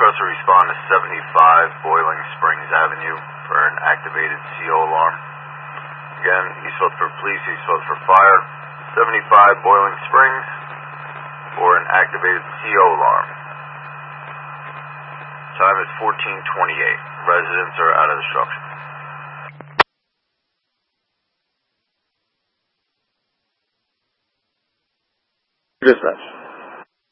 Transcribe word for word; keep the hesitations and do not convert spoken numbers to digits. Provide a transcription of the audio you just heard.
request to respond to seventy-five Boiling Springs Avenue for an activated C O alarm. Again, East Rutherford Police, East Rutherford Fire, seventy-five Boiling Springs for an activated C O alarm. Time is fourteen twenty-eight. Residents are out of the structure. Dispatch.